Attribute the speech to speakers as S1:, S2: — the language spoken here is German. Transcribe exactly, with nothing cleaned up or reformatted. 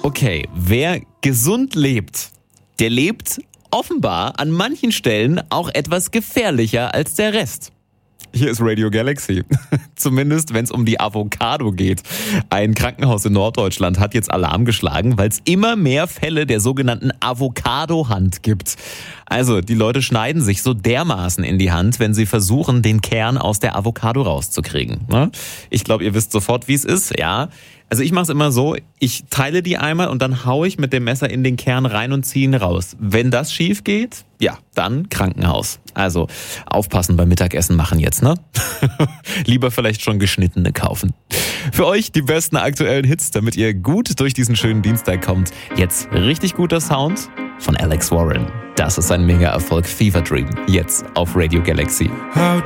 S1: Okay, wer gesund lebt, der lebt offenbar an manchen Stellen auch etwas gefährlicher als der Rest. Hier ist Radio Galaxy. Zumindest, wenn es um die Avocado geht. Ein Krankenhaus in Norddeutschland hat jetzt Alarm geschlagen, weil es immer mehr Fälle der sogenannten Avocado-Hand gibt. Also, die Leute schneiden sich so dermaßen in die Hand, wenn sie versuchen, den Kern aus der Avocado rauszukriegen. Ich glaube, ihr wisst sofort, wie es ist, ja. Also ich mache es immer so, ich teile die einmal und dann haue ich mit dem Messer in den Kern rein und ziehe ihn raus. Wenn das schief geht, ja, dann Krankenhaus. Also aufpassen beim Mittagessen machen jetzt, ne? Lieber vielleicht schon geschnittene kaufen. Für euch die besten aktuellen Hits, damit ihr gut durch diesen schönen Dienstag kommt. Jetzt richtig guter Sound von Alex Warren. Das ist ein Mega-Erfolg, Fever Dream. Jetzt auf Radio Galaxy.
S2: How